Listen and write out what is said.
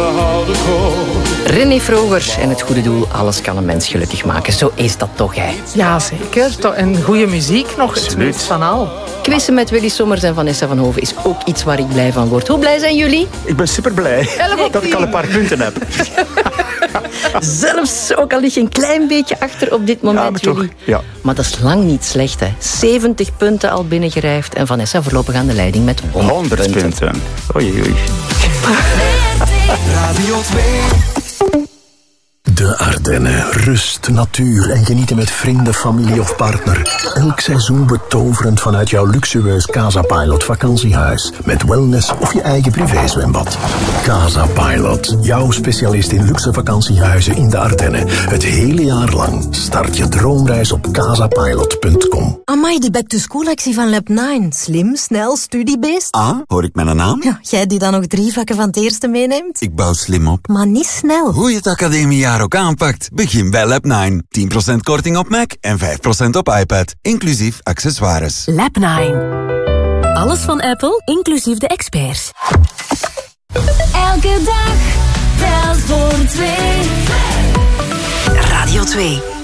behouden kon. René Vroger en het goede doel, alles kan een mens gelukkig maken. Zo is dat toch, hè? Ja, zeker. En goede muziek nog, het meest van al. Quizzen met Willy Sommers en Vanessa van Hoven is ook iets waar ik blij van word. Hoe blij zijn jullie? Ik ben super blij dat ik al een paar punten heb. Zelfs, ook al lig je een klein beetje achter op dit moment, ja, maar jullie. toch, ja. Maar dat is lang niet slecht, hè. 70 punten al binnengerijfd en Vanessa voorlopig aan de leiding met 100 punten. Oei, oei. Radio 2. De Ardennen. Rust, natuur en genieten met vrienden, familie of partner. Elk seizoen betoverend vanuit jouw luxueus Casa Pilot vakantiehuis. Met wellness of je eigen privézwembad. Casa Pilot. Jouw specialist in luxe vakantiehuizen in de Ardennen. Het hele jaar lang. Start je droomreis op casapilot.com. Amai, die back-to-school-actie van Lab 9. Slim, snel, studiebeest. Ah, hoor ik mijn naam? Ja, jij die dan nog 3 vakken van het eerste meeneemt? Ik bouw slim op. Maar niet snel. Hoe je het academiejaar ook aanpakt, begin bij Lab 9. 10% korting op Mac en 5% op iPad, inclusief accessoires. Lab 9. Alles van Apple, inclusief de experts. Elke dag telt voor 2. Radio 2.